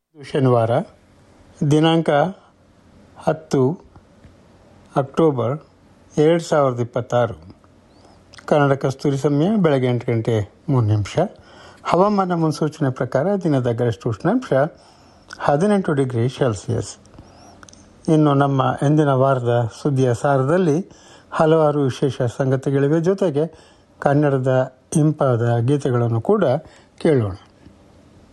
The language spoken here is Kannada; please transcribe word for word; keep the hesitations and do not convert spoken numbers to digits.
ಶನಿವಾರ ದಿನಾಂಕ ಹತ್ತು ಅಕ್ಟೋಬರ್ ಎರಡು ಸಾವಿರದ ಇಪ್ಪತ್ತಾರು. ಕನ್ನಡ ಕಸ್ತೂರಿ ಸಮಯ ಬೆಳಗ್ಗೆ ಎಂಟು ಗಂಟೆ ಮೂರು ನಿಮಿಷ. ಹವಾಮಾನ ಮುನ್ಸೂಚನೆ ಪ್ರಕಾರ ದಿನದ ಗರಿಷ್ಠ ಉಷ್ಣಾಂಶ ಹದಿನೆಂಟು ಡಿಗ್ರಿ ಸೆಲ್ಸಿಯಸ್. ಇನ್ನು ನಮ್ಮ ಎಂದಿನ ವಾರದ ಸುದ್ದಿಯ ಸಾರದಲ್ಲಿ ಹಲವಾರು ವಿಶೇಷ ಸಂಗತಿಗಳಿವೆ. ಜೊತೆಗೆ ಕನ್ನಡದ ಇಂಪಾದ ಗೀತೆಗಳನ್ನು ಕೂಡ ಕೇಳೋಣ.